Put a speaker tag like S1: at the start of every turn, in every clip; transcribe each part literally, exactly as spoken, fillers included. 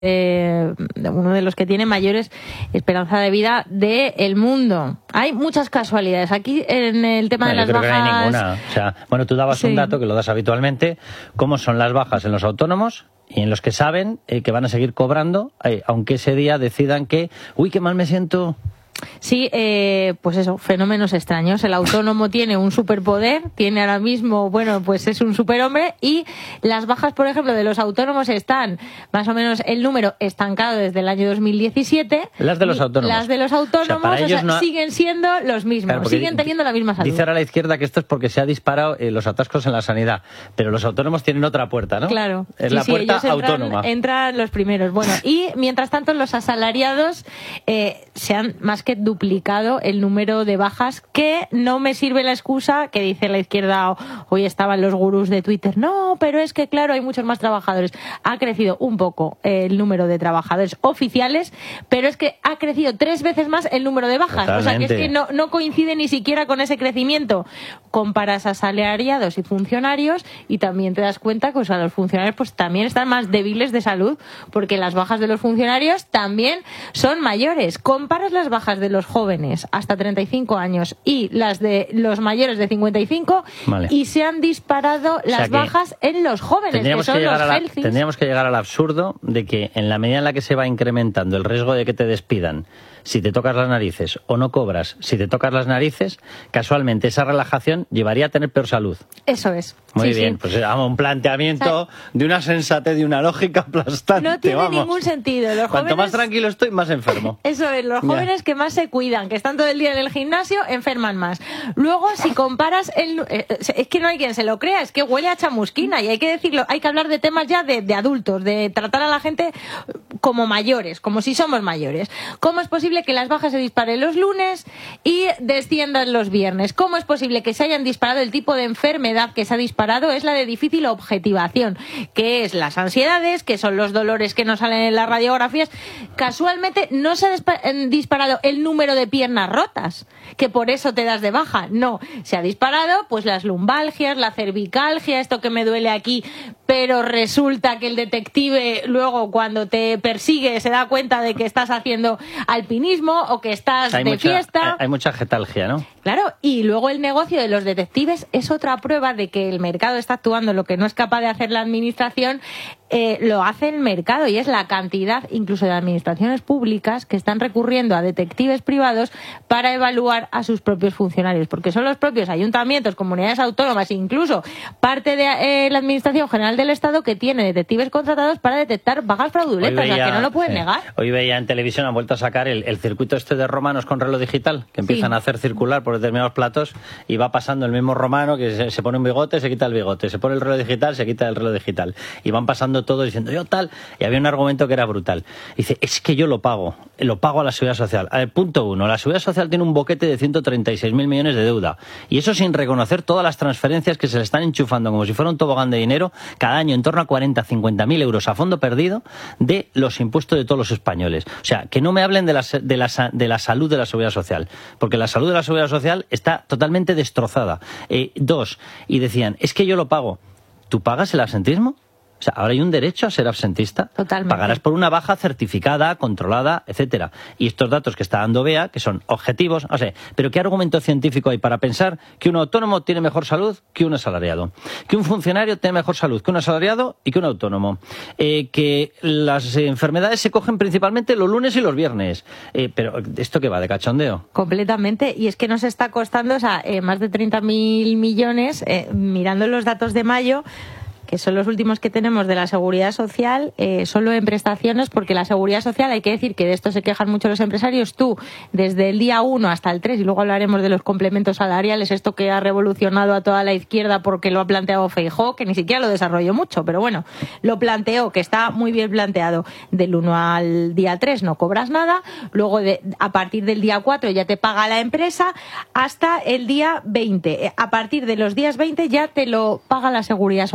S1: Eh, uno de los que tiene mayores esperanza de vida del mundo. Hay muchas casualidades aquí en el tema
S2: no,
S1: de las
S2: yo creo
S1: bajas.
S2: Que no hay ninguna. O sea, bueno, tú dabas sí. un dato que lo das habitualmente, cómo son las bajas en los autónomos y en los que saben eh, que van a seguir cobrando, eh, aunque ese día decidan que, uy, qué mal me siento.
S1: Sí, eh, pues eso, fenómenos extraños. El autónomo tiene un superpoder, tiene ahora mismo, bueno, pues es un superhombre, y las bajas, por ejemplo, de los autónomos están más o menos el número estancado desde el año dos mil diecisiete.
S2: Las de los autónomos.
S1: Las de los autónomos, o sea, o sea, no ha... siguen siendo los mismos, claro, siguen teniendo la misma salud.
S2: Dice ahora la izquierda que esto es porque se ha disparado eh, los atascos en la sanidad, pero los autónomos tienen otra puerta, ¿no?
S1: Claro.
S2: Es
S1: sí,
S2: la
S1: sí,
S2: puerta
S1: ellos entran,
S2: autónoma.
S1: Entran los primeros. Bueno, y mientras tanto los asalariados eh, se han más que duplicado el número de bajas, que no me sirve la excusa que dice la izquierda, hoy estaban los gurús de Twitter, no, pero es que claro, hay muchos más trabajadores. Ha crecido un poco el número de trabajadores oficiales, pero es que ha crecido tres veces más el número de bajas.
S2: Totalmente.
S1: O sea, que es que no, no coincide ni siquiera con ese crecimiento. Comparas asalariados y funcionarios y también te das cuenta que, o sea, los funcionarios pues también están más débiles de salud, porque las bajas de los funcionarios también son mayores. Comparas las bajas de los jóvenes hasta treinta y cinco años y las de los mayores de cincuenta y cinco, vale. Y se han disparado las o sea bajas en los jóvenes, que son que los
S2: la,
S1: healthies.
S2: Tendríamos que llegar al absurdo de que en la medida en la que se va incrementando el riesgo de que te despidan si te tocas las narices o no cobras si te tocas las narices, casualmente esa relajación llevaría a tener peor salud.
S1: Eso es.
S2: Muy
S1: sí,
S2: bien,
S1: sí.
S2: pues vamos, un planteamiento o sea, de una sensatez, de una lógica aplastante.
S1: No tiene
S2: vamos.
S1: ningún sentido. Los
S2: Cuanto
S1: jóvenes...
S2: más tranquilo estoy, más enfermo.
S1: Eso es, los jóvenes yeah. que más se cuidan, que están todo el día en el gimnasio, enferman más. Luego, si comparas, el... eh, es que no hay quien se lo crea, es que huele a chamusquina y hay que decirlo, hay que hablar de temas ya de, de adultos, de tratar a la gente como mayores, como si somos mayores. ¿Cómo es posible que las bajas se disparen los lunes y desciendan los viernes? ¿Cómo es posible que se hayan disparado? El tipo de enfermedad que se ha disparado es la de difícil objetivación, que es las ansiedades, que son los dolores que no salen en las radiografías. Casualmente no se ha disparado el número de piernas rotas, que por eso te das de baja. No, se ha disparado pues las lumbalgias, la cervicalgia, esto que me duele aquí, pero resulta que el detective luego cuando te persigue se da cuenta de que estás haciendo alpinismo o que estás
S2: hay
S1: de
S2: mucha,
S1: fiesta.
S2: Hay, hay mucha getalgia, ¿no?
S1: Claro, y luego el negocio de los detectives es otra prueba de que el mercado está actuando lo que no es capaz de hacer la administración, eh, lo hace el mercado, y es la cantidad incluso de administraciones públicas que están recurriendo a detectives privados para evaluar a sus propios funcionarios, porque son los propios ayuntamientos, comunidades autónomas, incluso parte de eh, la Administración General del Estado que tiene detectives contratados para detectar bajas fraudulentas, veía, o sea, que no lo pueden sí. negar.
S2: Hoy veía en televisión, han vuelto a sacar el, el circuito este de romanos con reloj digital, que empiezan sí. a hacer circular por determinados platos y va pasando el mismo romano que se, se pone un bigote, se quita el bigote, se pone el reloj digital, se quita el reloj digital, y van pasando todo diciendo yo tal, y había un argumento que era brutal. Dice, es que yo lo pago, lo pago a la Seguridad Social. A ver, punto uno, la Seguridad Social tiene un boquete de ciento treinta y seis mil millones de deuda, y eso sin reconocer todas las transferencias que se le están enchufando como si fuera un tobogán de dinero cada año, en torno a cuarenta a cincuenta mil euros a fondo perdido de los impuestos de todos los españoles. O sea, que no me hablen de la, de la, de la salud de la Seguridad Social, porque la salud de la Seguridad Social está totalmente destrozada. Eh, dos, y decían, es que yo lo pago. ¿Tú pagas el absentismo? O sea, ahora hay un derecho a ser absentista.
S1: Totalmente.
S2: Pagarás por una baja certificada, controlada, etcétera. Y estos datos que está dando B E A, que son objetivos, no sé, pero ¿qué argumento científico hay para pensar que un autónomo tiene mejor salud que un asalariado? Que un funcionario tiene mejor salud que un asalariado y que un autónomo. Eh, que las enfermedades se cogen principalmente los lunes y los viernes. Eh, pero ¿esto qué va? ¿De cachondeo?
S1: Completamente. Y es que nos está costando, o sea, eh, más de treinta mil millones, eh, mirando los datos de mayo, que son los últimos que tenemos de la Seguridad Social, eh, solo en prestaciones, porque la Seguridad Social, hay que decir que de esto se quejan mucho los empresarios, tú, desde el día uno hasta el tres, y luego hablaremos de los complementos salariales, esto que ha revolucionado a toda la izquierda porque lo ha planteado Feijóo, que ni siquiera lo desarrolló mucho, pero bueno, lo planteó, que está muy bien planteado, del uno al día tres no cobras nada, luego de, a partir del día cuatro ya te paga la empresa, hasta el día veinte. A partir de los días veinte ya te lo paga la Seguridad Social.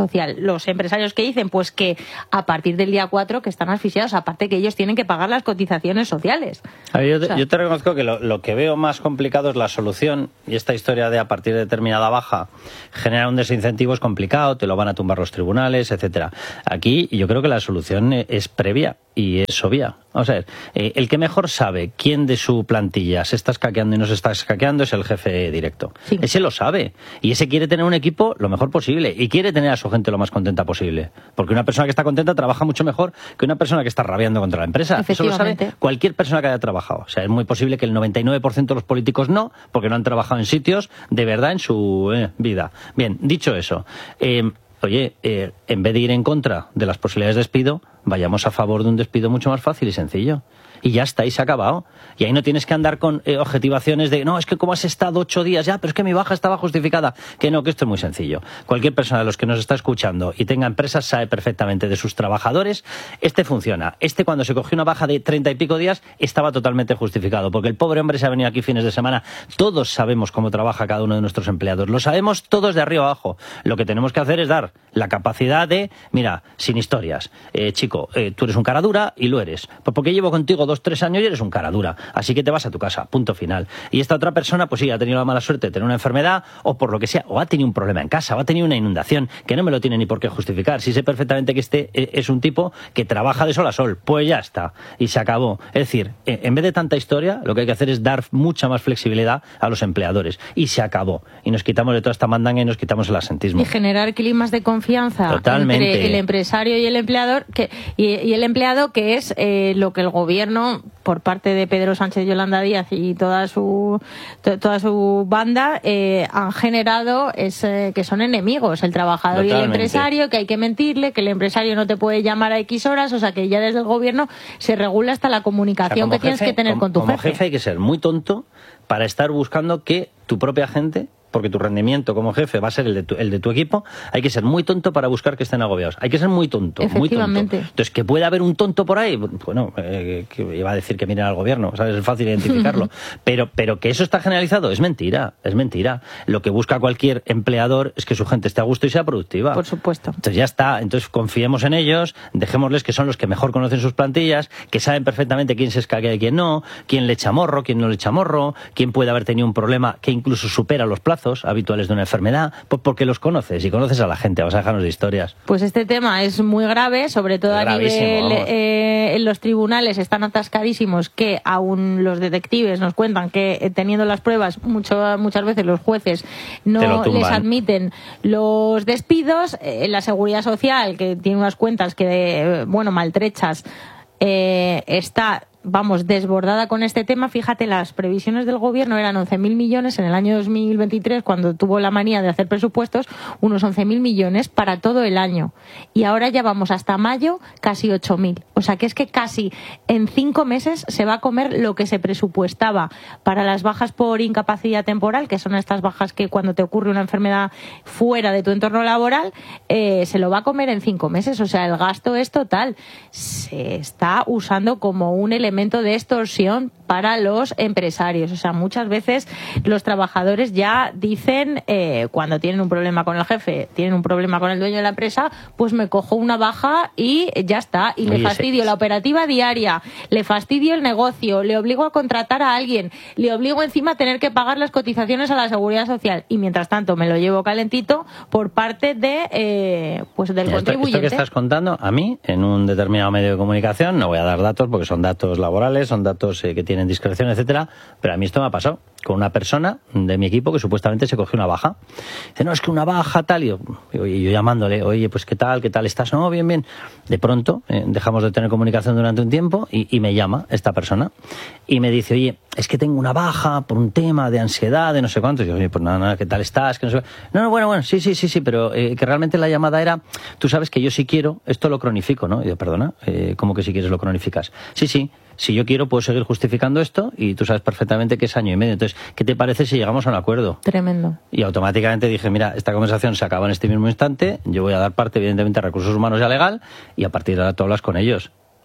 S1: los empresarios que dicen pues que a partir del día cuatro que están asfixiados, aparte que ellos tienen que pagar las cotizaciones sociales.
S2: A ver, yo, te,
S1: o sea,
S2: yo te reconozco que lo, lo que veo más complicado es la solución, y esta historia de a partir de determinada baja generar un desincentivo es complicado, te lo van a tumbar los tribunales, etcétera. Aquí yo creo que la solución es previa y es obvia. Vamos a ver, eh, el que mejor sabe quién de su plantilla se está escaqueando y no se está escaqueando es el jefe directo. Sí. Ese lo sabe y ese quiere tener un equipo lo mejor posible y quiere tener a su gente lo más contenta posible. Porque una persona que está contenta trabaja mucho mejor que una persona que está rabiando contra la empresa. Eso lo sabe cualquier persona que haya trabajado. O sea, es muy posible que el noventa y nueve por ciento de los políticos no, porque no han trabajado en sitios de verdad en su eh, vida. Bien, dicho eso, eh, oye, eh, en vez de ir en contra de las posibilidades de despido, vayamos a favor de un despido mucho más fácil y sencillo. Y ya está, y se ha acabado. Y ahí no tienes que andar con eh, objetivaciones de, no, es que como has estado ocho días ya, pero es que mi baja estaba justificada. Que no, que esto es muy sencillo. Cualquier persona de los que nos está escuchando y tenga empresas sabe perfectamente de sus trabajadores, este funciona. Este cuando se cogió una baja de treinta y pico días estaba totalmente justificado, porque el pobre hombre se ha venido aquí fines de semana. Todos sabemos cómo trabaja cada uno de nuestros empleados. Lo sabemos todos de arriba abajo. Lo que tenemos que hacer es dar la capacidad de, mira, sin historias. Eh, chico, eh, tú eres un cara dura y lo eres. Pues porque llevo contigo dos, tres años y eres un cara dura. Así que te vas a tu casa, punto final. Y esta otra persona, pues sí, ha tenido la mala suerte de tener una enfermedad o por lo que sea, o ha tenido un problema en casa, o ha tenido una inundación, que no me lo tiene ni por qué justificar. Si sé perfectamente que este es un tipo que trabaja de sol a sol, pues ya está. Y se acabó. Es decir, en vez de tanta historia, lo que hay que hacer es dar mucha más flexibilidad a los empleadores. Y se acabó. Y nos quitamos de toda esta mandanga y nos quitamos el asentismo.
S1: Y generar climas de confianza
S2: Totalmente.
S1: entre el empresario y el empleador, que, y, y el empleado, que es eh, lo que el gobierno, por parte de Pedro Sánchez y Yolanda Díaz y toda su to, toda su banda, eh, han generado es, eh, que son enemigos, el trabajador Totalmente. Y el empresario, que hay que mentirle, que el empresario no te puede llamar a X horas, o sea que ya desde el gobierno se regula hasta la comunicación, o sea, que jefe, tienes que tener
S2: como,
S1: con tu
S2: como
S1: jefe.
S2: jefe hay que ser muy tonto para estar buscando que tu propia gente, porque tu rendimiento como jefe va a ser el de tu, el de tu equipo, hay que ser muy tonto para buscar que estén agobiados. Hay que ser muy tonto, muy tonto. Entonces, que pueda haber un tonto por ahí, bueno, eh, que iba a decir que miren al gobierno, ¿sabes? Es fácil identificarlo. pero, pero que eso está generalizado es mentira, es mentira. Lo que busca cualquier empleador es que su gente esté a gusto y sea productiva.
S1: Por supuesto.
S2: Entonces ya está, entonces confiemos en ellos, dejémosles que son los que mejor conocen sus plantillas, que saben perfectamente quién se escaquea y quién no, quién le echa morro, quién no le echa morro, quién puede haber tenido un problema que incluso supera los plazos habituales de una enfermedad, pues porque los conoces y conoces a la gente, vas a dejarnos de historias.
S1: Pues este tema es muy grave, sobre todo a nivel eh, en los tribunales están atascadísimos, que aún los detectives nos cuentan que eh, teniendo las pruebas mucho, muchas veces los jueces no les admiten los despidos. Eh, la Seguridad Social, que tiene unas cuentas que eh, bueno maltrechas, eh, está vamos, desbordada con este tema. Fíjate, las previsiones del gobierno eran once mil millones en el año dos mil veintitrés, cuando tuvo la manía de hacer presupuestos, unos once mil millones para todo el año. Y ahora ya vamos hasta mayo, casi ocho mil. O sea, que es que casi en cinco meses se va a comer lo que se presupuestaba para las bajas por incapacidad temporal, que son estas bajas que cuando te ocurre una enfermedad fuera de tu entorno laboral, eh, se lo va a comer en cinco meses. O sea, el gasto es total. Se está usando como un elemento de extorsión para los empresarios. O sea, muchas veces los trabajadores ya dicen, eh, cuando tienen un problema con el jefe, tienen un problema con el dueño de la empresa, pues me cojo una baja y ya está. Y le fastidio la operativa diaria, le fastidio el negocio, le obligo a contratar a alguien, le obligo encima a tener que pagar las cotizaciones a la Seguridad Social. Y mientras tanto me lo llevo calentito por parte de eh, pues del
S2: esto,
S1: contribuyente.
S2: Esto que estás contando, a mí, en un determinado medio de comunicación, no voy a dar datos porque son datos laborales, son datos eh, que tienen discreción, etcétera, pero a mí esto me ha pasado con una persona de mi equipo que supuestamente se cogió una baja. Dice, no, es que una baja tal, y yo, y yo llamándole, oye, pues qué tal, qué tal estás, no, bien, bien. De pronto eh, dejamos de tener comunicación durante un tiempo y, y me llama esta persona y me dice, oye, es que tengo una baja por un tema de ansiedad, de no sé cuánto. Y yo, oye, pues nada, nada, ¿qué tal estás? Que no sé... No, no, bueno, bueno, sí, sí, sí, sí, pero eh, que realmente la llamada era, tú sabes que yo si quiero, esto lo cronifico, ¿no? Y yo, perdona, eh, ¿cómo que si quieres lo cronificas? Sí, sí. Si yo quiero, puedo seguir justificando esto y tú sabes perfectamente que es año y medio. Entonces, ¿qué te parece si llegamos a un acuerdo?
S1: Tremendo.
S2: Y automáticamente dije, mira, esta conversación se acaba en este mismo instante, yo voy a dar parte, evidentemente, a recursos humanos y a legal, y a partir de ahora tú hablas con ellos.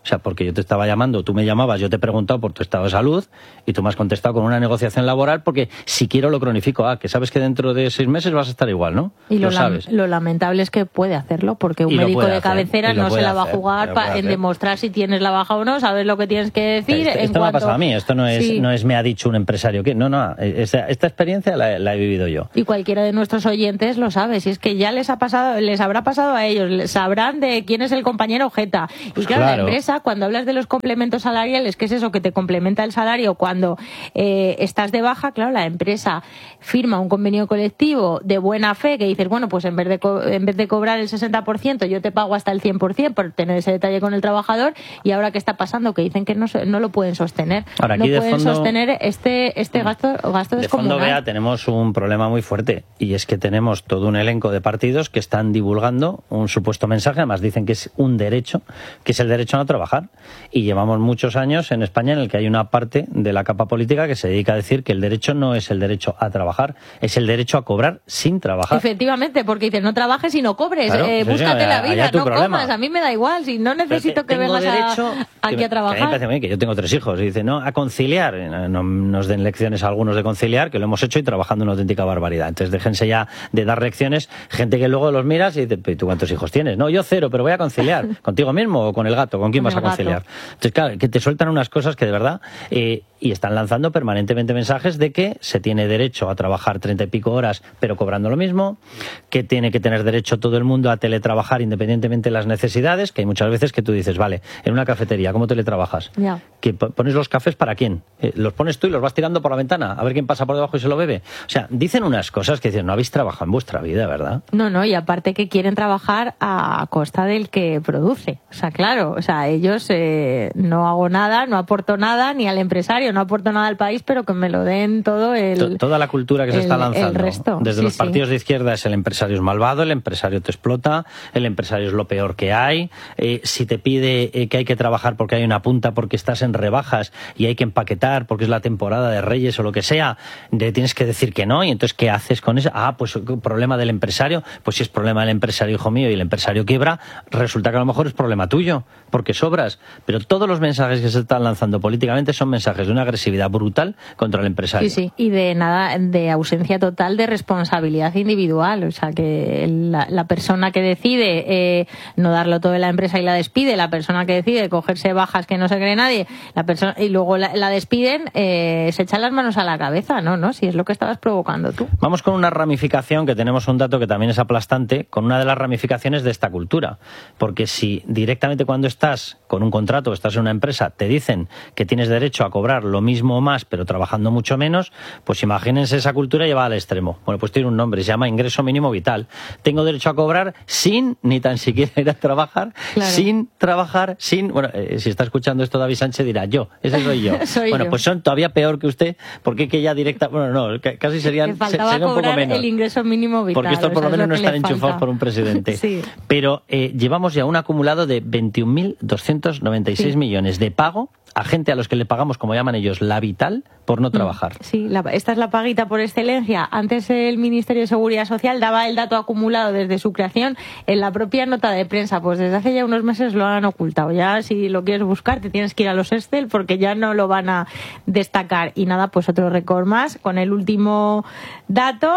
S2: O sea, porque yo te estaba llamando, tú me llamabas, yo te he preguntado por tu estado de salud y tú me has contestado con una negociación laboral porque si quiero lo cronifico. Ah, que sabes que dentro de seis meses vas a estar igual, ¿no?
S1: Y lo,
S2: lo sabes.
S1: Lo lamentable es que puede hacerlo porque un
S2: y
S1: médico de
S2: hacer,
S1: cabecera no se la va a
S2: hacer,
S1: jugar pa, en demostrar si tienes la baja o no, sabes lo que tienes que decir.
S2: Esto,
S1: en
S2: esto
S1: cuanto...
S2: me ha pasado a mí, esto no es,
S1: sí.
S2: no es me ha dicho un empresario que no, no, esta, esta experiencia la, la he vivido yo.
S1: Y cualquiera de nuestros oyentes lo sabe, si es que ya les ha pasado, les habrá pasado a ellos, les sabrán de quién es el compañero Jeta. Y
S2: Pues
S1: claro,
S2: claro,
S1: la empresa, cuando hablas de los complementos salariales, que es eso que te complementa el salario cuando eh, estás de baja, claro, la empresa firma un convenio colectivo de buena fe que dices, bueno, pues en vez de co en vez de cobrar el sesenta por ciento, yo te pago hasta el cien por ciento por tener ese detalle con el trabajador. Y ahora, ¿qué está pasando? Que dicen que no, no lo pueden sostener.
S2: Ahora,
S1: no
S2: aquí
S1: pueden
S2: de fondo,
S1: sostener este, este gasto, gasto
S2: de
S1: descomunal.
S2: fondo, Bea, tenemos un problema muy fuerte y es que tenemos todo un elenco de partidos que están divulgando un supuesto mensaje, además dicen que es un derecho, que es el derecho a no trabajar. Y llevamos muchos años en España en el que hay una parte de la capa política que se dedica a decir que el derecho no es el derecho a trabajar, es el derecho a cobrar sin trabajar.
S1: Efectivamente, porque dices, no trabajes y no cobres,
S2: claro,
S1: eh,
S2: sí,
S1: búscate
S2: sí,
S1: la vida, no
S2: problema.
S1: comas, a mí me da igual, si no necesito que vengas
S2: derecho,
S1: a, aquí
S2: que,
S1: a trabajar.
S2: Que a mí me parece muy bien, que yo tengo tres hijos, y dice, no, a conciliar, no nos den lecciones a algunos de conciliar, que lo hemos hecho y trabajando una auténtica barbaridad. Entonces déjense ya de dar lecciones, gente que luego los miras y dice, ¿tú cuántos hijos tienes? No, yo cero, pero voy a conciliar, ¿contigo mismo o con el gato? ¿Con quién
S1: Con
S2: vas a conciliar?
S1: gato.
S2: Entonces, claro, que te sueltan unas cosas que de verdad, eh, y están lanzando permanentemente mensajes de que se tiene derecho a trabajar treinta y pico horas, pero cobrando lo mismo, que tiene que tener derecho todo el mundo a teletrabajar independientemente de las necesidades, que hay muchas veces que tú dices, vale, en una cafetería, ¿cómo teletrabajas?
S1: Ya.
S2: ¿Que pones los cafés para quién? Eh, ¿Los pones tú y los vas tirando por la ventana? A ver quién pasa por debajo y se lo bebe. O sea, dicen unas cosas que dicen, no habéis trabajado en vuestra vida, ¿verdad?
S1: No, no, y aparte que quieren trabajar a costa del que produce. O sea, claro, o sea, ellos eh, no hago nada, no aporto nada, ni al empresario, no aporto nada al país, pero que me lo den todo el...
S2: Toda la cultura que se
S1: el,
S2: está lanzando.
S1: El resto.
S2: Desde
S1: sí,
S2: los partidos
S1: sí.
S2: de izquierda es el empresario es malvado, el empresario te explota, el empresario es lo peor que hay. Eh, si te pide eh, que hay que trabajar porque hay una punta, porque estás en rebajas y hay que empaquetar porque es la temporada de Reyes o lo que sea, le tienes que decir que no. Y entonces, ¿qué haces con eso? Ah, pues problema del empresario. Pues si es problema del empresario, hijo mío, y el empresario quiebra, resulta que a lo mejor es problema tuyo, porque sobras. Pero todos los mensajes que se están lanzando políticamente son mensajes de una agresividad brutal contra el empresario.
S1: Sí, sí, y de nada, de ausencia total de responsabilidad individual. O sea, que la, la persona que decide eh, no darlo todo en la empresa y la despide, la persona que decide cogerse bajas que no se cree nadie, la persona y luego la, la despiden, eh, se echan las manos a la cabeza, ¿no? ¿no? Si es lo que estabas provocando tú.
S2: Vamos con una ramificación, que tenemos un dato que también es aplastante, con una de las ramificaciones de esta cultura. Porque si directamente cuando estás con un contrato, estás en una empresa, te dicen que tienes derecho a cobrar lo mismo o más, pero trabajando mucho menos, pues imagínense esa cultura llevada al extremo. Bueno, pues tiene un nombre, se llama ingreso mínimo vital. Tengo derecho a cobrar sin ni tan siquiera ir a trabajar,
S1: claro.
S2: sin trabajar, sin... Bueno, eh, si está escuchando esto David Sánchez dirá, yo, ese soy yo.
S1: soy
S2: bueno,
S1: yo.
S2: Pues son todavía peor que usted, porque que ya directa... Bueno, no, casi serían,
S1: que faltaba
S2: serían un poco
S1: cobrar
S2: menos.
S1: el ingreso mínimo vital.
S2: Porque estos por
S1: o sea,
S2: lo menos no
S1: es lo
S2: están
S1: que le
S2: enchufados
S1: falta.
S2: por un presidente.
S1: Sí.
S2: Pero eh, llevamos ya un acumulado de veintiún mil doscientos noventa y seis
S1: sí.
S2: millones de pago a gente a los que le pagamos, como llaman ellos, la vital, por no trabajar.
S1: Sí, la, esta es la paguita por excelencia. Antes el Ministerio de Seguridad Social daba el dato acumulado desde su creación en la propia nota de prensa. Pues desde hace ya unos meses lo han ocultado. Ya si lo quieres buscar te tienes que ir a los Excel porque ya no lo van a destacar. Y nada, pues otro récord más con el último dato.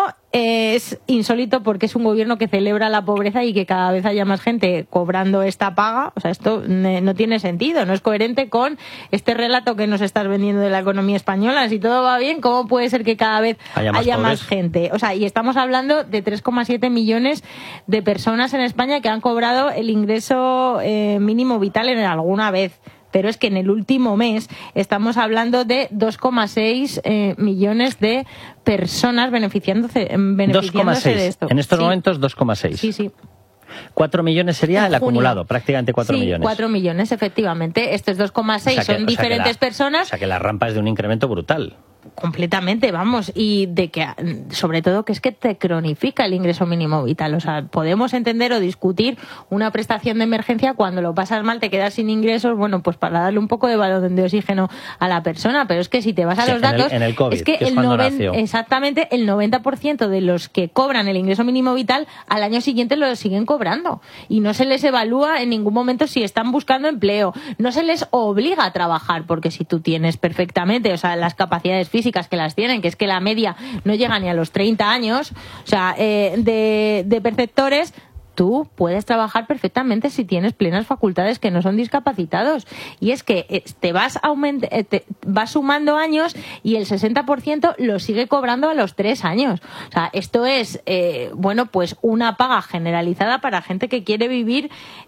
S1: Es insólito porque es un gobierno que celebra la pobreza y que cada vez haya más gente cobrando esta paga. O sea, esto no tiene sentido, no es coherente con este relato que nos estás vendiendo de la economía española. Si todo va bien, ¿cómo puede ser que cada vez haya más, haya más gente? O sea, y estamos hablando de tres coma siete millones de personas en España que han cobrado el ingreso eh, mínimo vital en alguna vez. Pero es que en el último mes estamos hablando de dos coma seis eh, millones de personas beneficiándose, beneficiándose de esto.
S2: En estos
S1: sí.
S2: momentos, dos coma seis.
S1: Sí, sí.
S2: Cuatro millones sería
S1: en
S2: el
S1: junio.
S2: acumulado, prácticamente cuatro
S1: sí,
S2: millones.
S1: Cuatro millones, efectivamente. Estos dos coma seis
S2: o sea que,
S1: son
S2: o sea
S1: diferentes
S2: la,
S1: personas.
S2: O sea que la rampa es de un incremento brutal.
S1: completamente, vamos, y de que, sobre todo, que es que te cronifica el ingreso mínimo vital. O sea, podemos entender o discutir una prestación de emergencia cuando lo pasas mal, te quedas sin ingresos, bueno, pues para darle un poco de balón de oxígeno a la persona, pero es que si te vas a
S2: sí,
S1: los datos,
S2: en el, en el COVID,
S1: es que,
S2: que es
S1: el noventa, exactamente el noventa por ciento de los que cobran el ingreso mínimo vital al año siguiente lo siguen cobrando y no se les evalúa en ningún momento si están buscando empleo, no se les obliga a trabajar, porque si tú tienes perfectamente, o sea, las capacidades físicas que las tienen, que es que la media no llega ni a los treinta años, o sea, eh, de, de perceptores, tú puedes trabajar perfectamente si tienes plenas facultades que no son discapacitados. Y es que te vas, aument- te vas sumando años y el sesenta por ciento lo sigue cobrando a los tres años. O sea, esto es, eh, bueno, pues una paga generalizada para gente que quiere vivir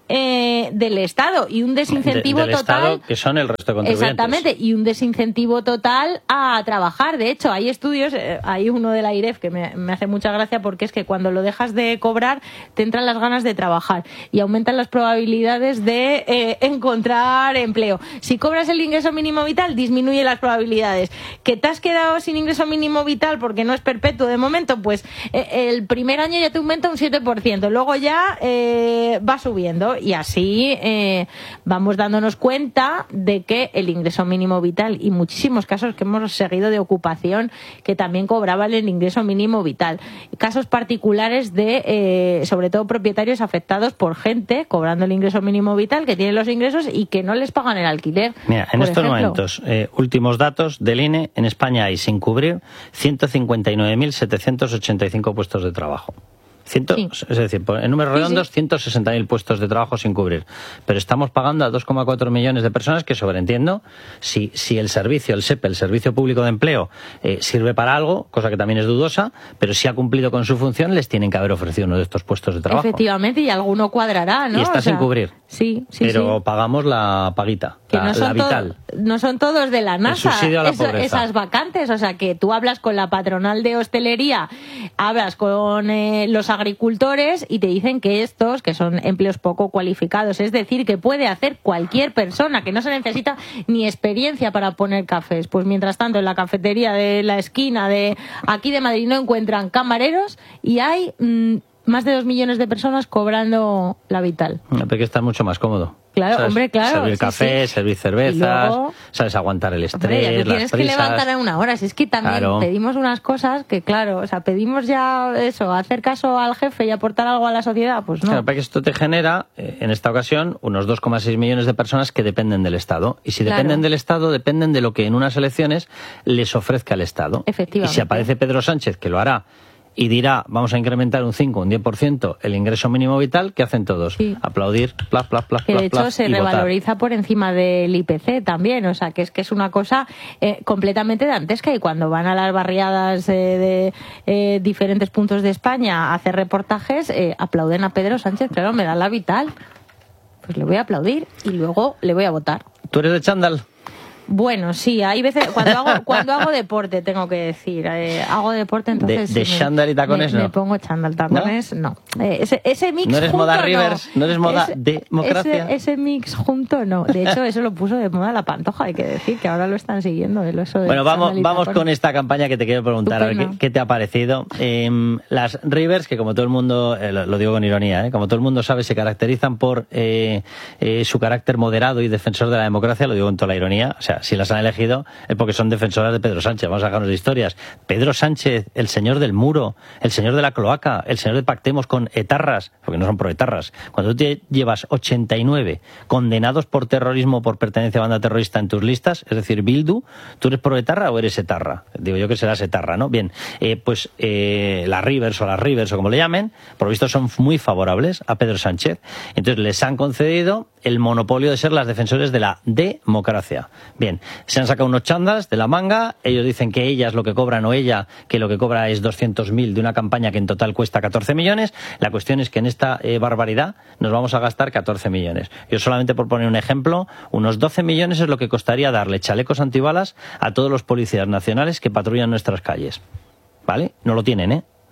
S1: eh, del Estado y un desincentivo
S2: de, del
S1: total.
S2: Estado, que son el resto de contribuyentes.
S1: Exactamente, y un desincentivo total a trabajar. De hecho, hay estudios, eh, hay uno de la I R E F que me, me hace mucha gracia porque es que cuando lo dejas de cobrar te entran las ganas de trabajar y aumentan las probabilidades de eh, encontrar empleo. Si cobras el ingreso mínimo vital, disminuye las probabilidades. Que te has quedado sin ingreso mínimo vital porque no es perpetuo de momento, pues eh, el primer año ya te aumenta un siete por ciento, luego ya eh, va subiendo y así eh, vamos dándonos cuenta de que el ingreso mínimo vital y muchísimos casos que hemos seguido de ocupación que también cobraban el ingreso mínimo vital. Casos particulares de, eh, sobre todo propietarios afectados por gente cobrando el ingreso mínimo vital, que tienen los ingresos y que no les pagan el alquiler.
S2: Mira, en estos ejemplo. momentos, eh, últimos datos del I N E, en España hay sin cubrir ciento cincuenta y nueve mil setecientos ochenta y cinco puestos de trabajo. cien, sí. Es decir, en números redondos, sí, sí. ciento sesenta mil puestos de trabajo sin cubrir. Pero estamos pagando a dos coma cuatro millones de personas que, sobreentiendo, si, si el servicio, el S E P E, el Servicio Público de Empleo, eh, sirve para algo, cosa que también es dudosa, pero si ha cumplido con su función, les tienen que haber ofrecido uno de estos puestos de trabajo.
S1: Efectivamente, y alguno cuadrará, ¿no?
S2: Y está
S1: o sea,
S2: sin cubrir.
S1: Sí, sí,
S2: pero
S1: sí.
S2: pagamos la paguita, que la,
S1: no son
S2: la vital.
S1: To- no son todos de la NASA,
S2: el subsidio a la
S1: eso,
S2: pobreza.
S1: Esas vacantes. O sea, que tú hablas con la patronal de hostelería, hablas con eh, los agricultores y te dicen que estos, que son empleos poco cualificados, es decir, que puede hacer cualquier persona, que no se necesita ni experiencia para poner cafés. Pues mientras tanto, en la cafetería de la esquina de aquí de Madrid no encuentran camareros y hay mmm, más de dos millones de personas cobrando la vital.
S2: Porque está mucho más cómodo.
S1: Claro,
S2: ¿sabes?
S1: hombre, claro.
S2: Servir
S1: sí,
S2: café,
S1: sí.
S2: servir cervezas,
S1: luego,
S2: sabes aguantar el estrés,
S1: hombre, ya te tienes
S2: las
S1: que
S2: prisas.
S1: levantar a una hora. Si es que también
S2: claro.
S1: pedimos unas cosas que, claro, o sea, pedimos ya eso, hacer caso al jefe y aportar algo a la sociedad, pues no.
S2: Claro, para que esto te genera, eh, en esta ocasión, unos dos coma seis millones de personas que dependen del Estado. Y si
S1: claro.
S2: dependen del Estado, dependen de lo que en unas elecciones les ofrezca el Estado.
S1: Efectivamente.
S2: Y si aparece Pedro Sánchez, que lo hará, y dirá, vamos a incrementar un cinco, un diez por ciento el ingreso mínimo vital, ¿qué hacen todos? Sí. Aplaudir, plas, plas, plas,
S1: que de
S2: plas,
S1: hecho se revaloriza
S2: votar.
S1: Por encima del I P C también, o sea, que es que es una cosa eh, completamente dantesca, y cuando van a las barriadas eh, de eh, diferentes puntos de España a hacer reportajes, eh, aplauden a Pedro Sánchez, claro, me da la vital. Pues le voy a aplaudir y luego le voy a votar.
S2: ¿Tú eres de chándal?
S1: Bueno, sí, hay veces, cuando hago, cuando hago deporte, tengo que decir, eh, hago deporte, entonces...
S2: ¿De, de
S1: sí,
S2: chándal y tacones
S1: me,
S2: no?
S1: Me pongo chándal, tacones, no. no. Eh, ese, ese mix
S2: ¿No eres
S1: junto,
S2: moda
S1: no.
S2: Rivers? ¿No eres moda
S1: ese,
S2: democracia?
S1: Ese, ese mix junto, no. De hecho, eso lo puso de moda la Pantoja, hay que decir, que ahora lo están siguiendo. Eso de
S2: bueno, vamos, vamos con esta campaña que te quiero preguntar, a ver qué, qué te ha parecido. Eh, las Rivers, que como todo el mundo, eh, lo, lo digo con ironía, eh, como todo el mundo sabe, se caracterizan por eh, eh, su carácter moderado y defensor de la democracia, lo digo con toda la ironía. O sea, si las han elegido es porque son defensoras de Pedro Sánchez. Vamos a sacarnos de historias. Pedro Sánchez, el señor del muro, el señor de la cloaca, el señor de pactemos con etarras, porque no son proetarras. Cuando tú te llevas ochenta y nueve condenados por terrorismo, por pertenencia a banda terrorista en tus listas, es decir, Bildu, ¿tú eres proetarra o eres etarra? Digo yo que serás etarra, ¿no? Bien, eh, pues eh, las Rivers o las Rivers o como le llamen, por lo visto son muy favorables a Pedro Sánchez. Entonces les han concedido el monopolio de ser las defensores de la democracia. Bien, se han sacado unos chándals de la manga, ellos dicen que ellas lo que cobran o ella que lo que cobra es doscientos mil de una campaña que en total cuesta catorce millones. La cuestión es que en esta eh, barbaridad nos vamos a gastar catorce millones. Yo solamente por poner un ejemplo, unos doce millones es lo que costaría darle chalecos antibalas a todos los policías nacionales que patrullan nuestras calles. ¿Vale? No lo tienen, ¿eh?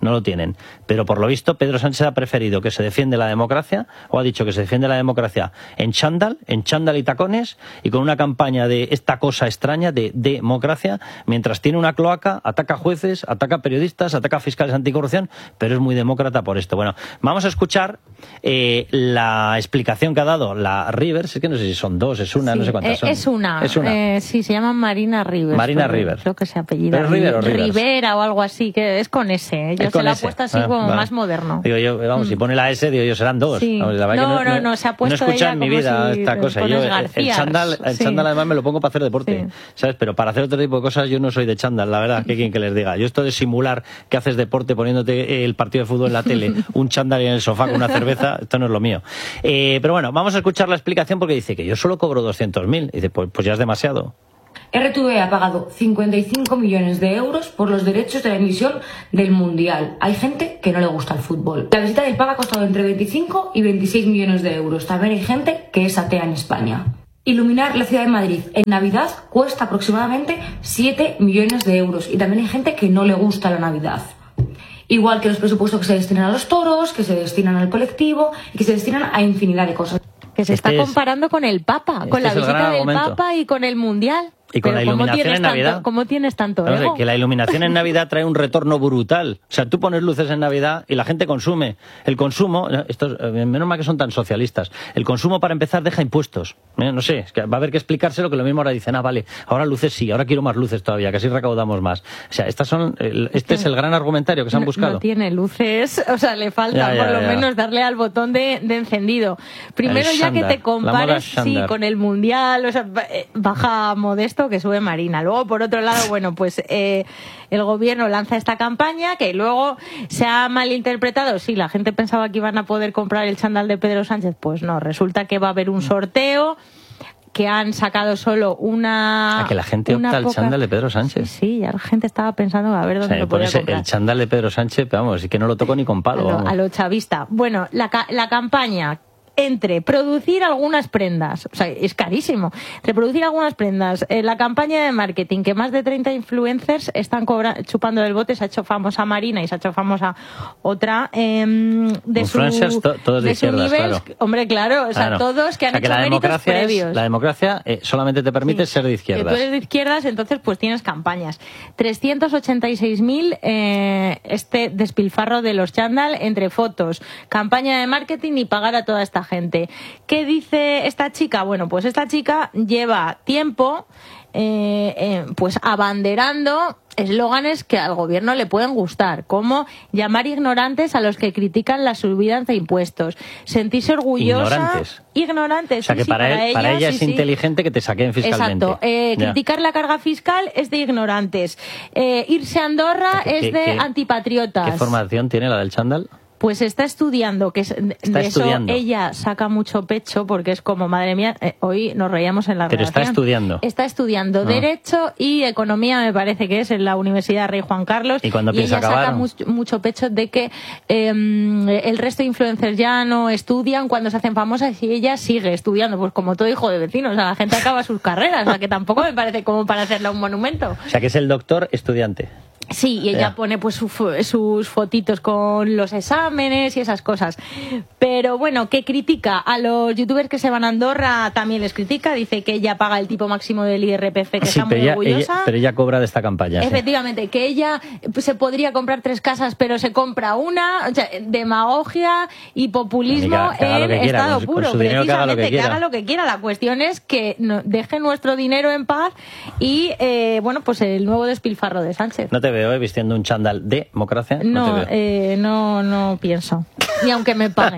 S2: no lo tienen. Pero por lo visto Pedro Sánchez ha preferido que se defiende la democracia, o ha dicho que se defiende la democracia en chándal, en chándal y tacones, y con una campaña de esta cosa extraña de democracia, mientras tiene una cloaca, ataca jueces, ataca periodistas, ataca fiscales anticorrupción, pero es muy demócrata por esto. Bueno, vamos a escuchar eh, la explicación que ha dado la Rivers, es que no sé si son dos, es una,
S1: sí,
S2: no sé cuántas
S1: eh,
S2: son.
S1: Es una,
S2: es una.
S1: Eh, sí, se llama Marina Rivers.
S2: Marina Rivers.
S1: Creo que se apellida.
S2: ¿Pero River o Rivers?
S1: Rivera o algo así, que es con S. Yo se la he puesto así ah, como vale. más moderno.
S2: Digo yo, vamos, mm. si pone la S, digo yo, serán dos.
S1: Sí.
S2: Vamos, la
S1: no,
S2: que no,
S1: no, no, se ha puesto
S2: no he escuchado en mi vida
S1: si
S2: esta cosa. Yo, el chándal, el
S1: sí.
S2: chándal además me lo pongo para hacer deporte, sí. ¿sabes? Pero para hacer otro tipo de cosas yo no soy de chándal, la verdad, que quien que les diga. Yo esto de simular que haces deporte poniéndote el partido de fútbol en la tele, un chándal en el sofá con una cerveza, esto no es lo mío. Eh, pero bueno, vamos a escuchar la explicación porque dice que yo solo cobro doscientos mil. Dice, pues, pues ya es demasiado.
S3: R T V ha pagado cincuenta y cinco millones de euros por los derechos de la emisión del Mundial. Hay gente que no le gusta el fútbol. La visita del Papa ha costado entre veinticinco y veintiséis millones de euros. También hay gente que es atea en España. Iluminar la ciudad de Madrid en Navidad cuesta aproximadamente siete millones de euros. Y también hay gente que no le gusta la Navidad. Igual que los presupuestos que se destinan a los toros, que se destinan al colectivo y que se destinan a infinidad de cosas.
S1: Que se
S2: este
S1: está
S2: es,
S1: comparando con el Papa,
S2: este
S1: con la visita del
S2: argumento.
S1: Papa y con el Mundial.
S2: Y con
S1: Pero
S2: la iluminación en Navidad.
S1: Tanto, ¿Cómo tienes tanto ego?
S2: No sé, que la iluminación en Navidad trae un retorno brutal. O sea, tú pones luces en Navidad y la gente consume. El consumo, estos, menos mal que son tan socialistas, el consumo para empezar deja impuestos. ¿Eh? No sé, es que va a haber que explicárselo, que lo mismo ahora dicen, ah, vale, ahora luces sí, ahora quiero más luces todavía, que así recaudamos más. O sea, estas son, este es el gran argumentario que se han buscado.
S1: No, no tiene luces, o sea, le falta ya, ya, por lo ya. menos darle al botón de, de encendido. Primero el ya Shandar, que te compares sí, con el Mundial, o sea, baja Modesto que sube Marina. Luego, por otro lado, bueno, pues eh, el gobierno lanza esta campaña que luego se ha malinterpretado. Sí, la gente pensaba que iban a poder comprar el chándal de Pedro Sánchez. Pues no, resulta que va a haber un sorteo, que han sacado solo una...
S2: A que la gente opta al poca... chándal de Pedro Sánchez.
S1: Sí, sí, ya la gente estaba pensando a ver dónde o sea, lo podía comprar.
S2: El chándal de Pedro Sánchez, vamos, y que no lo toco ni con palo.
S1: A lo, a lo chavista. Bueno, la, la campaña... entre producir algunas prendas, o sea, es carísimo, entre producir algunas prendas, eh, la campaña de marketing, que más de treinta influencers están cobra chupando del bote, se ha hecho famosa Marina y se ha hecho famosa otra eh, de
S2: influencers,
S1: su,
S2: to todos de, de izquierdas,
S1: su nivel,
S2: claro.
S1: Hombre, claro, o sea,
S2: claro.
S1: todos que han
S2: o sea, que
S1: hecho
S2: la
S1: méritos
S2: democracia
S1: previos.
S2: Es, la democracia eh, solamente te permite
S1: sí.
S2: ser de izquierdas.
S1: Que tú eres de izquierdas, entonces pues tienes campañas. trescientos ochenta y seis mil eh, este despilfarro de los chándal entre fotos, campaña de marketing y pagar a toda esta gente. ¿Qué dice esta chica? Bueno, pues esta chica lleva tiempo eh, eh, pues abanderando eslóganes que al gobierno le pueden gustar, como llamar ignorantes a los que critican la subida de impuestos, sentirse orgullosa...
S2: Ignorantes.
S1: Ignorantes,
S2: o sea,
S1: sí,
S2: que
S1: sí,
S2: para,
S1: para,
S2: él,
S1: ella,
S2: para ella
S1: sí,
S2: es
S1: sí.
S2: inteligente que te saquen fiscalmente.
S1: Exacto. Eh, criticar la carga fiscal es de ignorantes. Eh, irse a Andorra
S2: ¿Qué,
S1: es
S2: qué,
S1: de
S2: qué,
S1: antipatriotas.
S2: ¿Qué formación tiene la del chándal?
S1: Pues está estudiando, que es,
S2: está
S1: de eso
S2: estudiando.
S1: Ella saca mucho pecho porque es como, madre mía, eh, hoy nos reíamos en la
S2: Pero
S1: redacción.
S2: está estudiando.
S1: Está estudiando ah. Derecho y Economía, me parece que es, en la Universidad Rey Juan Carlos.
S2: ¿Y cuándo
S1: y
S2: piensa
S1: ella
S2: acabar?
S1: saca mucho, mucho pecho de que eh, el resto de influencers ya no estudian cuando se hacen famosas y ella sigue estudiando, pues como todo hijo de vecino. O sea, la gente acaba sus carreras, o sea, que tampoco me parece como para hacerle un monumento.
S2: O sea, que es el doctor estudiante.
S1: Sí, y ella
S2: ya.
S1: pone pues su, sus fotitos con los exámenes y esas cosas. Pero bueno, que critica a los youtubers que se van a Andorra, también les critica, dice que ella paga el tipo máximo del I R P F, que
S2: sí,
S1: está muy
S2: ella,
S1: orgullosa.
S2: Ella, pero ella cobra de esta campaña.
S1: Efectivamente, sí. Que ella pues, se podría comprar tres casas, pero se compra una. O sea, demagogia y populismo
S2: que, que
S1: en
S2: quiera,
S1: estado
S2: con,
S1: puro.
S2: con
S1: Precisamente,
S2: que haga, lo que,
S1: que haga lo que quiera. La cuestión es que no, deje nuestro dinero en paz y, eh, bueno, pues el nuevo despilfarro de Sánchez.
S2: No te veo eh, vistiendo un chándal de democracia.
S1: No,
S2: no,
S1: eh, no, no pienso. Ni aunque me paguen.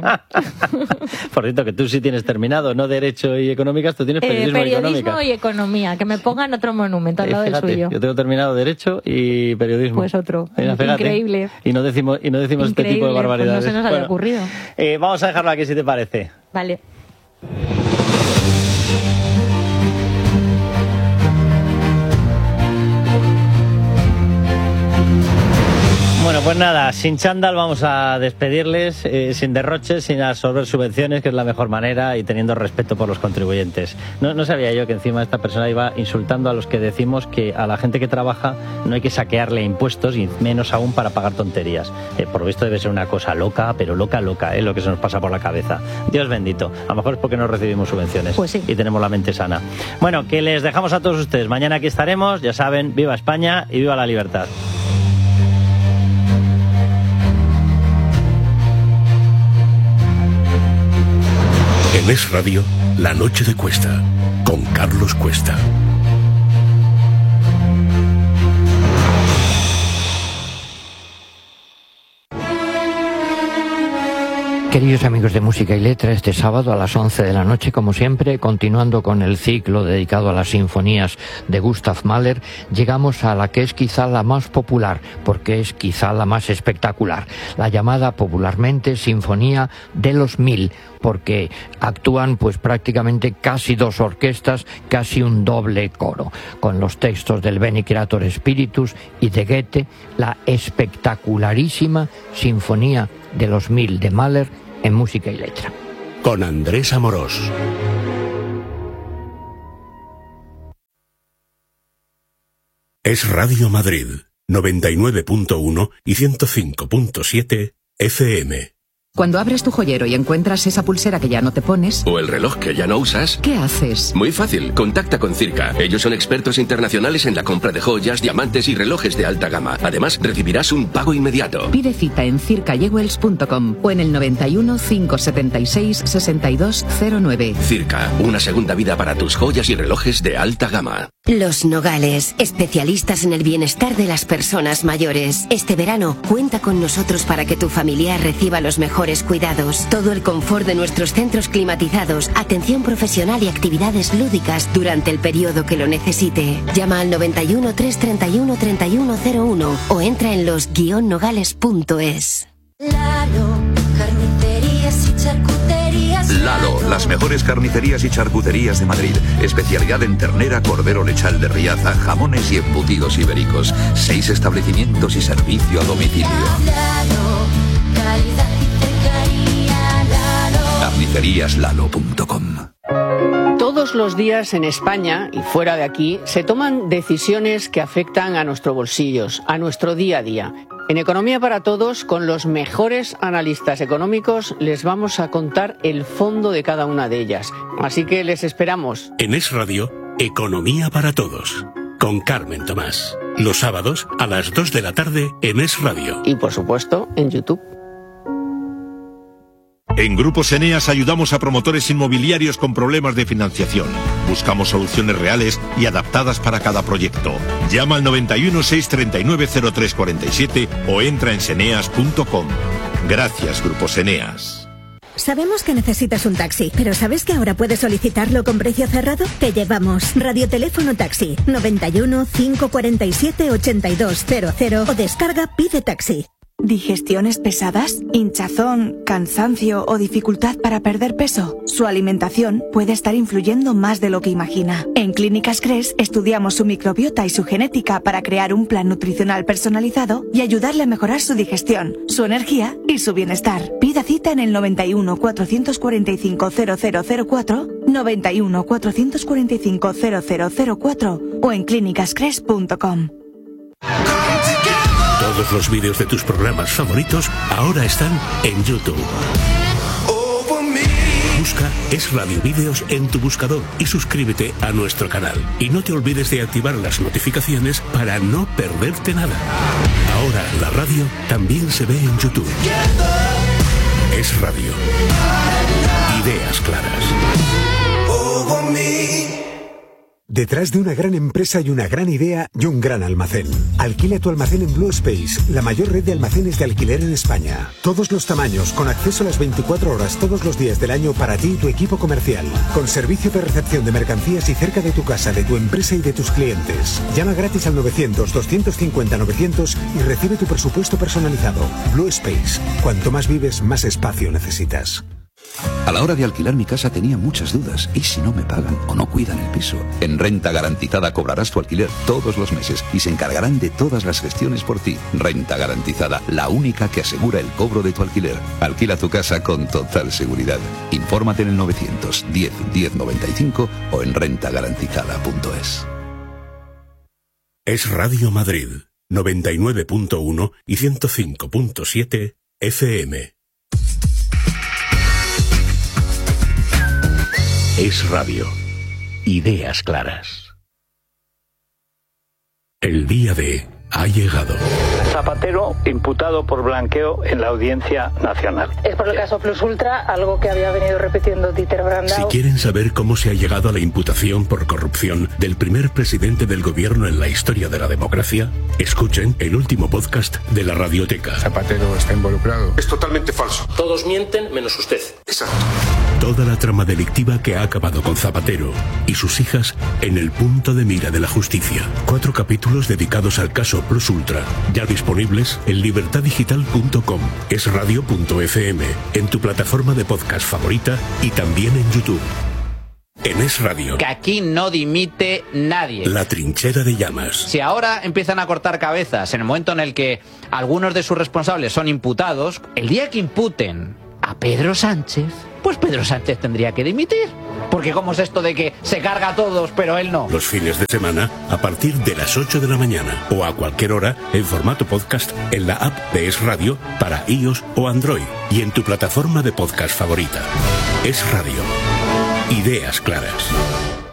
S2: Por cierto, que tú sí tienes terminado, no Derecho y Económicas, tú tienes Periodismo,
S1: eh, periodismo
S2: y Económica.
S1: y Economía, que me pongan otro monumento al
S2: eh,
S1: lado
S2: fíjate,
S1: del suyo.
S2: Yo tengo terminado Derecho y Periodismo.
S1: Pues otro.
S2: Mira,
S1: increíble.
S2: Y no decimos, y no decimos este tipo de barbaridades.
S1: Pues no se nos
S2: bueno,
S1: había ocurrido.
S2: Eh, vamos a dejarlo aquí, si te parece.
S1: Vale.
S2: Bueno, pues nada, sin chándal vamos a despedirles, eh, sin derroches, sin absorber subvenciones, que es la mejor manera, y teniendo respeto por los contribuyentes. No, no sabía yo que encima esta persona iba insultando a los que decimos que a la gente que trabaja no hay que saquearle impuestos, y menos aún para pagar tonterías. Eh, por lo visto debe ser una cosa loca, pero loca, loca, es eh, lo que se nos pasa por la cabeza. Dios bendito. A lo mejor es porque no recibimos subvenciones,
S1: pues sí,
S2: y tenemos la mente sana. Bueno, que les dejamos a todos ustedes. Mañana aquí estaremos, ya saben, viva España y viva la libertad.
S4: En Es Radio, La Noche de Cuesta, con Carlos Cuesta.
S5: Queridos amigos de Música y Letra, este sábado a las once de la noche, como siempre, continuando con el ciclo dedicado a las sinfonías de Gustav Mahler, llegamos a la que es quizá la más popular, porque es quizá la más espectacular, la llamada popularmente Sinfonía de los Mil, porque actúan pues prácticamente casi dos orquestas, casi un doble coro, con los textos del Bene Creator Spiritus y de Goethe, la espectacularísima Sinfonía de los Mil de Mahler en Música y Letra.
S4: Con Andrés Amorós. Es Radio Madrid, noventa y nueve punto uno y ciento cinco punto siete F M.
S6: Cuando abres tu joyero y encuentras esa pulsera que ya no te pones...
S7: o el reloj que ya no usas...
S6: ¿qué haces?
S7: Muy fácil, contacta con Circa. Ellos son expertos internacionales en la compra de joyas, diamantes y relojes de alta gama. Además, recibirás un pago inmediato.
S6: Pide cita en circa jewels punto com o en el noventa y uno, cinco setenta y seis, sesenta y dos cero nueve.
S7: Circa, una segunda vida para tus joyas y relojes de alta gama.
S8: Los Nogales, especialistas en el bienestar de las personas mayores. Este verano, cuenta con nosotros para que tu familiar reciba los mejores cuidados, todo el confort de nuestros centros climatizados, atención profesional y actividades lúdicas durante el periodo que lo necesite. Llama al noventa y uno, trescientos treinta y uno, treinta y uno cero uno o entra en los guion nogales punto es.
S9: Lalo, carnicerías y charcuterías.
S10: Lalo, las mejores carnicerías y charcuterías de Madrid. Especialidad en ternera, cordero lechal de Riaza, jamones y embutidos ibéricos. Seis establecimientos y servicio a domicilio.
S9: Lalo, calidad y cercanía. Lalo.
S10: carnicerías lalo punto com.
S11: Todos los días en España y fuera de aquí se toman decisiones que afectan a nuestros bolsillos, a nuestro día a día. En Economía para Todos, con los mejores analistas económicos, les vamos a contar el fondo de cada una de ellas. Así que les esperamos.
S4: En Es Radio, Economía para Todos, con Carmen Tomás. Los sábados a las dos de la tarde en Es Radio.
S11: Y por supuesto, en YouTube.
S12: En Grupos Eneas ayudamos a promotores inmobiliarios con problemas de financiación. Buscamos soluciones reales y adaptadas para cada proyecto. Llama al noventa y uno, seiscientos treinta y nueve, cero tres cuarenta y siete o entra en seneas punto com. Gracias, Grupos Eneas.
S13: Sabemos que necesitas un taxi, pero ¿sabes que ahora puedes solicitarlo con precio cerrado? Te llevamos Radioteléfono Taxi noventa y uno, cinco cuarenta y siete, ochenta y dos cero cero o descarga Pide Taxi.
S14: ¿Digestiones pesadas? ¿Hinchazón, cansancio o dificultad para perder peso? Su alimentación puede estar influyendo más de lo que imagina. En Clínicas Cres estudiamos su microbiota y su genética para crear un plan nutricional personalizado y ayudarle a mejorar su digestión, su energía y su bienestar. Pida cita en el noventa y uno, cuatrocientos cuarenta y cinco, cero cero cero cuatro, noventa y uno, cuatrocientos cuarenta y cinco, cero cero cero cuatro o en clínicas cres punto com.
S4: Todos los vídeos de tus programas favoritos ahora están en YouTube. Busca Es Radio Vídeos en tu buscador y suscríbete a nuestro canal. Y no te olvides de activar las notificaciones para no perderte nada. Ahora la radio también se ve en YouTube. Es Radio. Ideas claras.
S15: Detrás de una gran empresa hay una gran idea y un gran almacén. Alquila tu almacén en Blue Space, la mayor red de almacenes de alquiler en España. Todos los tamaños, con acceso a las veinticuatro horas todos los días del año para ti y tu equipo comercial. Con servicio de recepción de mercancías y cerca de tu casa, de tu empresa y de tus clientes. Llama gratis al novecientos, doscientos cincuenta, novecientos y recibe tu presupuesto personalizado. Blue Space. Cuanto más vives, más espacio necesitas.
S10: A la hora de alquilar mi casa tenía muchas dudas. ¿Y si no me pagan o no cuidan el piso? En Renta Garantizada cobrarás tu alquiler todos los meses y se encargarán de todas las gestiones por ti. Renta Garantizada, la única que asegura el cobro de tu alquiler. Alquila tu casa con total seguridad. Infórmate en el novecientos diez diez noventa y cinco o en renta garantizada punto es.
S4: Es Radio Madrid, noventa y nueve punto uno y ciento cinco punto siete F M. Es Radio. Ideas claras. El día de ha llegado.
S16: Zapatero imputado por blanqueo en la Audiencia Nacional.
S17: Es por el caso Plus Ultra, algo que había venido repitiendo Dieter Brandau.
S4: Si quieren saber cómo se ha llegado a la imputación por corrupción del primer presidente del gobierno en la historia de la democracia, escuchen el último podcast de la Radioteca.
S18: Zapatero está involucrado.
S19: Es totalmente falso.
S20: Todos mienten menos usted.
S19: Exacto.
S4: Toda la trama delictiva que ha acabado con Zapatero y sus hijas en el punto de mira de la justicia. Cuatro capítulos dedicados al caso Plus Ultra, ya disponibles en libertad digital punto com, es radio punto f m, en tu plataforma de podcast favorita y también en YouTube. En Es Radio.
S21: Que aquí no dimite nadie.
S4: La trinchera de llamas.
S21: Si ahora empiezan a cortar cabezas en el momento en el que algunos de sus responsables son imputados, el día que imputen a Pedro Sánchez, pues Pedro Sánchez tendría que dimitir. Porque ¿cómo es esto de que se carga a todos, pero él no?
S4: Los fines de semana, a partir de las ocho de la mañana o a cualquier hora, en formato podcast, en la app de Es Radio para iOS o Android y en tu plataforma de podcast favorita. Es Radio. Ideas claras.